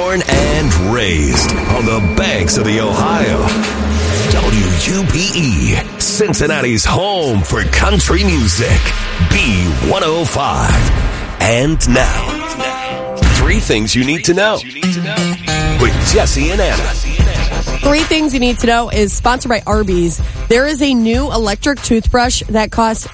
Born and raised on the banks of the Ohio. WUPE, Cincinnati's home for country music. B105. And now, 3 things you need to know with Jesse and Anna. 3 things you need to know is sponsored by Arby's. There is a new electric toothbrush that costs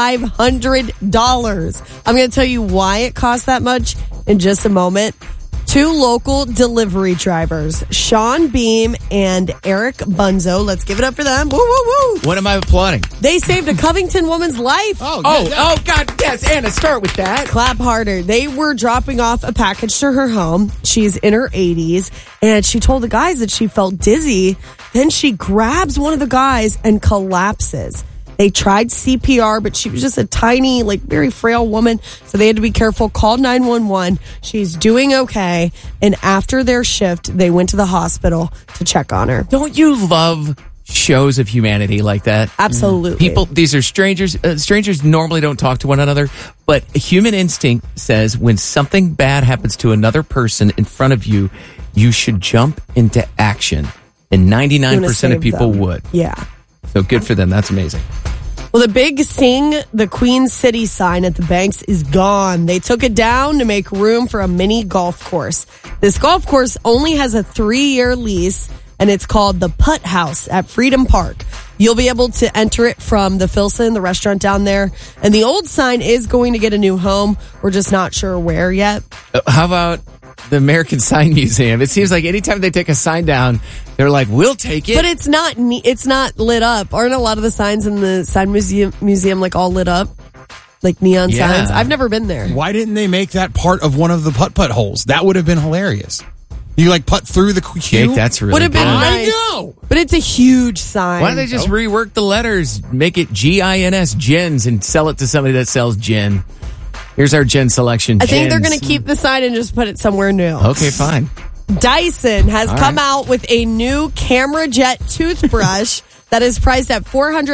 $500. I'm going to tell you why it costs that much in just a moment. 2 local delivery drivers, Sean Beam and Eric Bunzo. Let's give it up for them. Woo, woo, woo. What am I applauding? They saved a Covington woman's life. Oh, God, yes, Anna, start with that. Clap harder. They were dropping off a package to her home. She's in her 80s, and she told the guys that she felt dizzy. Then she grabs one of the guys and collapses. They tried CPR, but she was just a tiny, very frail woman, so they had to be careful. Called 911. She's doing okay, and after their shift, they went to the hospital to check on her. Don't you love shows of humanity like that? Absolutely. These are strangers. Strangers normally don't talk to one another, but human instinct says when something bad happens to another person in front of you, you should jump into action. And 99% of people would. Yeah. So good for them. That's amazing. Well, the big Sing the Queen City sign at the banks is gone. They took it down to make room for a mini golf course. This golf course only has a 3-year lease, and it's called the Putt House at Freedom Park. You'll be able to enter it from the Filson, the restaurant down there. And the old sign is going to get a new home. We're just not sure where yet. How about the American Sign Museum? It seems like anytime they take a sign down, they're like, we'll take it. But it's not lit up. Aren't a lot of the signs in the sign museum all lit up? Like neon signs? I've never been there. Why didn't they make that part of one of the putt-putt holes? That would have been hilarious. You putt through the queue? Jake, that's really would have been good. nice. I know. But it's a huge sign. Why don't they just rework the letters, make it GINS, gins, and sell it to somebody that sells gin? Here's our gin selection. I think they're going to keep the sign and just put it somewhere new. Okay, fine. Dyson has come out with a new Camera Jet toothbrush that is priced at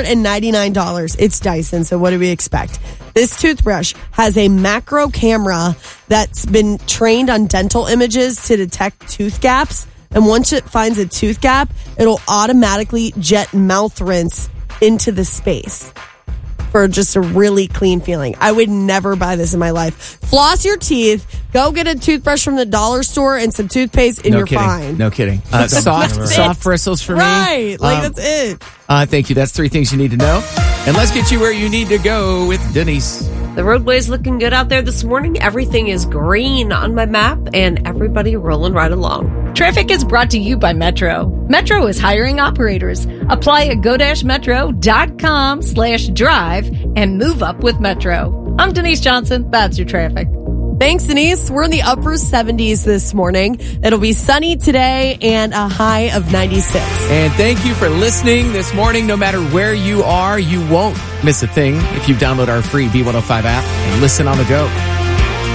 $499. It's Dyson, so what do we expect? This toothbrush has a macro camera that's been trained on dental images to detect tooth gaps. And once it finds a tooth gap, it'll automatically jet mouth rinse into the space for just a really clean feeling. I would never buy this in my life. Floss your teeth, go get a toothbrush from the dollar store and some toothpaste, and you're fine. No kidding. Soft bristles for me. Right, that's it. Thank you. That's 3 things you need to know. And let's get you where you need to go with Denise. The roadway's looking good out there this morning. Everything is green on my map, and everybody rolling right along. Traffic is brought to you by Metro. Metro is hiring operators. Apply at go-metro.com/drive and move up with Metro. I'm Denise Johnson. That's your traffic. Thanks, Denise. We're in the upper 70s this morning. It'll be sunny today and a high of 96. And thank you for listening this morning. No matter where you are, you won't miss a thing if you download our free B105 app and listen on the go.